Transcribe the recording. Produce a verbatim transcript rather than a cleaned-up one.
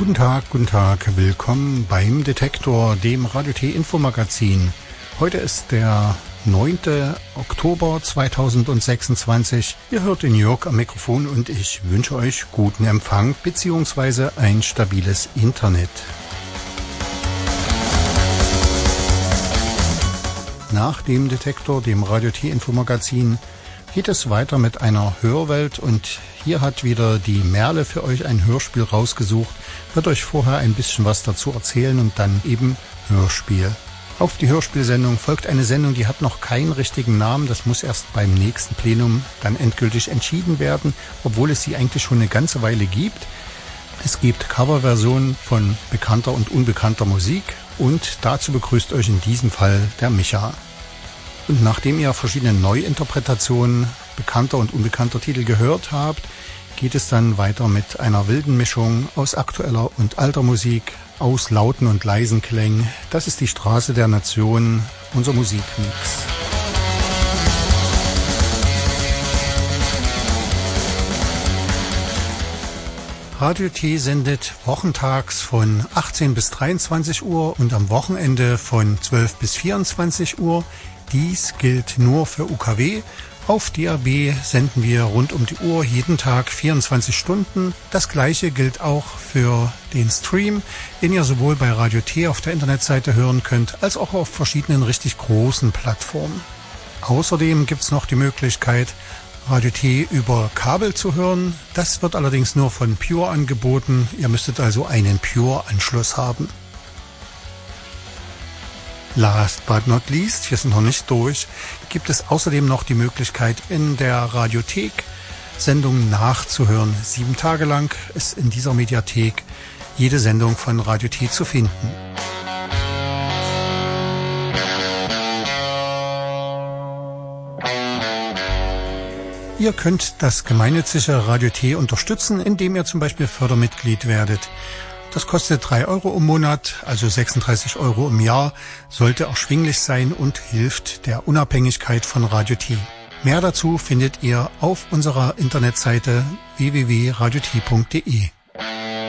Guten Tag, guten Tag, willkommen beim Detektor, dem Radio T Infomagazin. Heute ist der neunte Oktober zweitausendsechsundzwanzig. Ihr hört den Jörg am Mikrofon und ich wünsche euch guten Empfang bzw. ein stabiles Internet. Nach dem Detektor, dem Radio T Infomagazin, geht es weiter mit einer Hörwelt und hier hat wieder die Merle für euch ein Hörspiel rausgesucht, wird euch vorher ein bisschen was dazu erzählen und dann eben Hörspiel. Auf die Hörspielsendung folgt eine Sendung, die hat noch keinen richtigen Namen, das muss erst beim nächsten Plenum dann endgültig entschieden werden, obwohl es sie eigentlich schon eine ganze Weile gibt. Es gibt Coverversionen von bekannter und unbekannter Musik und dazu begrüßt euch in diesem Fall der Micha. Und nachdem ihr verschiedene Neuinterpretationen bekannter und unbekannter Titel gehört habt, geht es dann weiter mit einer wilden Mischung aus aktueller und alter Musik, aus lauten und leisen Klängen. Das ist die Straße der Nation, unser Musikmix. Radio T sendet wochentags von achtzehn bis dreiundzwanzig Uhr und am Wochenende von zwölf bis vierundzwanzig Uhr. Dies gilt nur für U K W. Auf D A B senden wir rund um die Uhr jeden Tag vierundzwanzig Stunden. Das gleiche gilt auch für den Stream, den ihr sowohl bei Radio T auf der Internetseite hören könnt, als auch auf verschiedenen richtig großen Plattformen. Außerdem gibt es noch die Möglichkeit, Radio T über Kabel zu hören. Das wird allerdings nur von Pure angeboten. Ihr müsstet also einen Pure-Anschluss haben. Last but not least, wir sind noch nicht durch, gibt es außerdem noch die Möglichkeit, in der Radiothek Sendungen nachzuhören. Sieben Tage lang ist in dieser Mediathek jede Sendung von Radio T zu finden. Ihr könnt das gemeinnützige Radio T unterstützen, indem ihr zum Beispiel Fördermitglied werdet. Das kostet drei Euro im Monat, also sechsunddreißig Euro im Jahr, sollte erschwinglich sein und hilft der Unabhängigkeit von Radio T. Mehr dazu findet ihr auf unserer Internetseite w w w punkt radio t punkt d e.